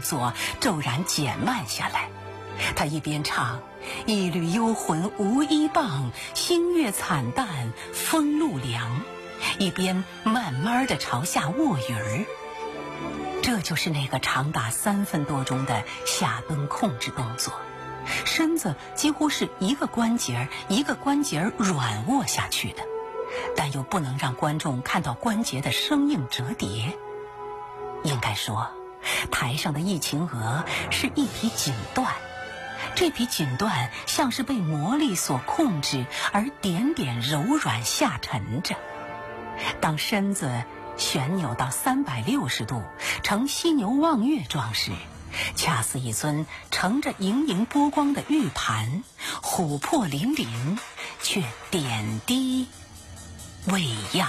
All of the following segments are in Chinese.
作骤然减慢下来。他一边唱“一缕幽魂无依傍，星月惨淡风露凉”，一边慢慢地朝下卧云儿。这就是那个长达3分多钟的下蹲控制动作，身子几乎是一个关节一个关节软卧下去的，但又不能让观众看到关节的生硬折叠。应该说，台上的易秦娥是一匹锦缎，这匹锦缎像是被魔力所控制，而点点柔软下沉着。当身子旋扭到360度，呈犀牛望月状时，恰似一尊盛着盈盈波光的玉盘，琥珀粼粼，却点滴未央。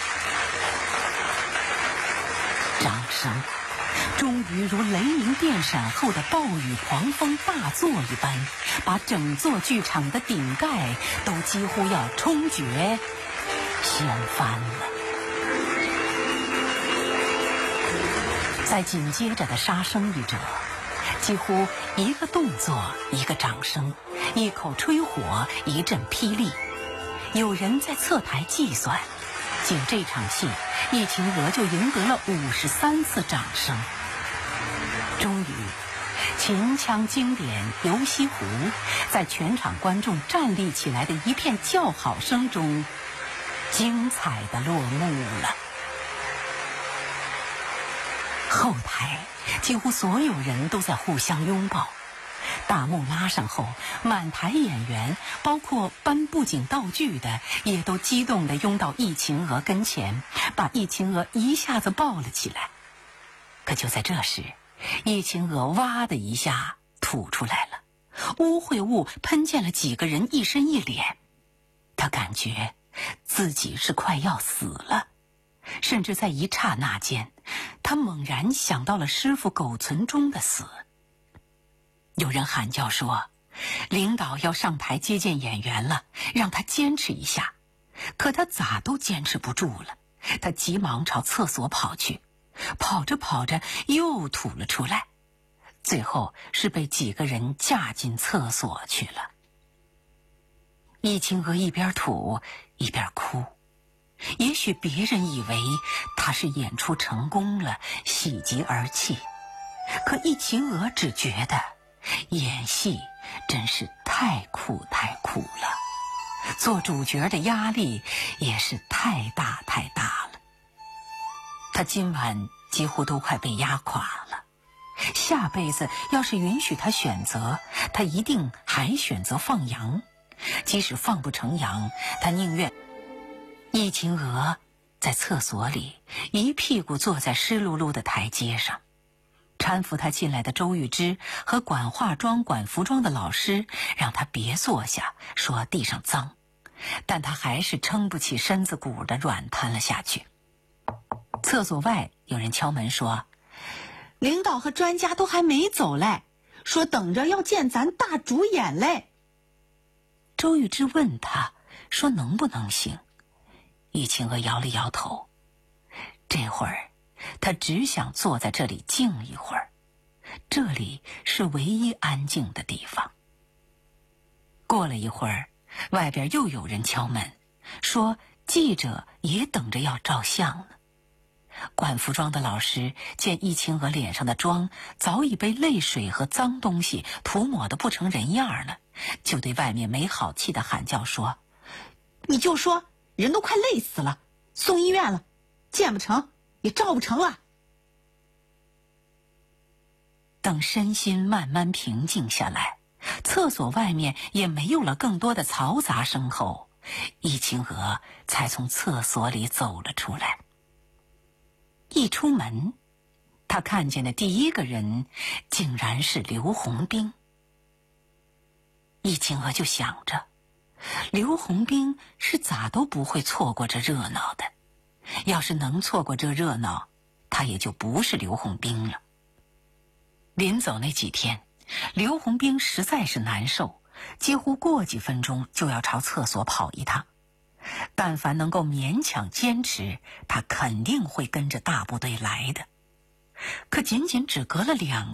掌声终于如雷鸣电闪后的暴雨狂风大作一般，把整座剧场的顶盖都几乎要冲决掀翻了。在紧接着的杀生一者，几乎一个动作一个掌声，一口吹火一阵霹雳。有人在侧台计算，仅这场戏易秦娥就赢得了53次掌声。终于，秦腔经典《游西湖》在全场观众站立起来的一片叫好声中，精彩的落幕了。后台几乎所有人都在互相拥抱，大幕拉上后，满台演员，包括搬布景道具的，也都激动地拥到易秦娥跟前，把易秦娥一下子抱了起来。可就在这时，易秦娥哇的一下吐出来了，污秽物喷溅了几个人一身一脸。她感觉自己是快要死了，甚至在一刹那间，她猛然想到了师傅苟存中的死。有人喊叫说，领导要上台接见演员了，让他坚持一下。可他咋都坚持不住了，他急忙朝厕所跑去，跑着跑着又吐了出来，最后是被几个人架进厕所去了。易秦娥一边吐一边哭，也许别人以为他是演出成功了，喜极而泣，可易秦娥只觉得演戏真是太苦了，做主角的压力也是太大了。他今晚几乎都快被压垮了，下辈子要是允许他选择，他一定还选择放羊，即使放不成羊，他宁愿。易秦娥在厕所里一屁股坐在湿漉漉的台阶上，搀扶他进来的周玉芝和管化妆管服装的老师让他别坐下，说地上脏，但他还是撑不起身子骨的软瘫了下去。厕所外有人敲门说， 领导和专家都还没走嘞，说等着要见咱大主演嘞。 周玉芝问他说能不能行，易秦娥摇了摇头，这会儿他只想坐在这里静一会儿，这里是唯一安静的地方。过了一会儿，外边又有人敲门，说记者也等着要照相呢。管服装的老师见易秦娥脸上的妆早已被泪水和脏东西涂抹得不成人样了，就对外面没好气的喊叫说， 你就说人都快累死了，送医院了，见不成也照不成了。 等身心慢慢平静下来，厕所外面也没有了更多的嘈杂声后，易秦娥才从厕所里走了出来。一出门，他看见的第一个人竟然是刘洪兵。易秦娥就想着，刘洪兵是咋都不会错过这热闹的，要是能错过这热闹，他也就不是刘洪兵了。临走那几天，刘洪兵实在是难受，几乎过几分钟就要朝厕所跑一趟。但凡能够勉强坚持，他肯定会跟着大部队来的。可仅仅只隔了2